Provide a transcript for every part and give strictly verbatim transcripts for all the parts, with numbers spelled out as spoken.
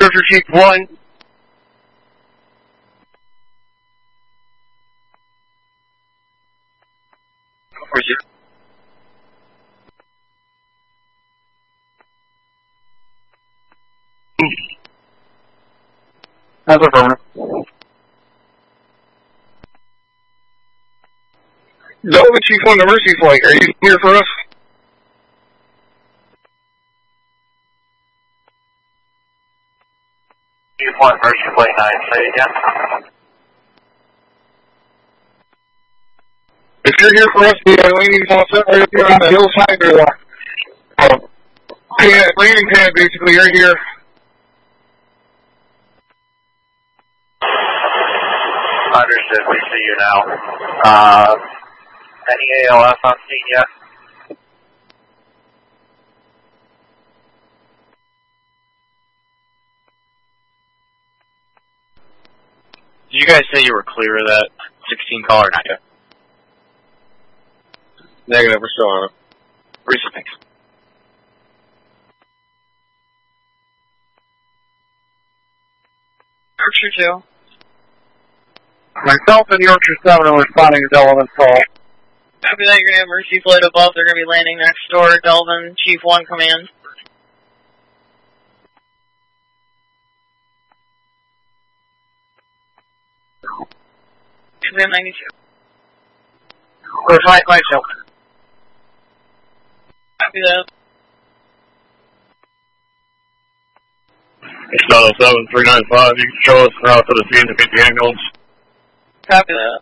Searcher Chief one. Where's you? That's a burner. Delta Chief one to Mercy Flight, are you here for us? Chief one, Mercy Flight nine, say it again. If you're here for us, we are landing on set right here on the hillside. There's a uh, pad, landing pad basically right here. Understood, we see you now. Uh, any A L S on scene yet? Did you guys say you were clear of that sixteen caller, not yet? Negative, we're still on it. Recent things. Yorkshire two. Myself and Yorkshire seven are responding to Delvin's call. After that, you're going to have Mercy Flight above. They're going to be landing next door. Delvin, Chief one, command. Command ninety-two. We're flight lights open. Copy that. It's nine oh seven, three nine five. You can show us the route to the scene to meet the ambulance. Copy that.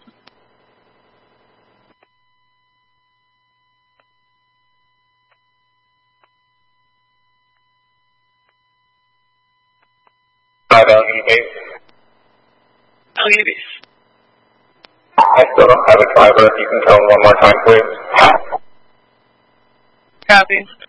Five L G base. L G base. I still don't have a driver. If you can tell me one more time, please. Copy.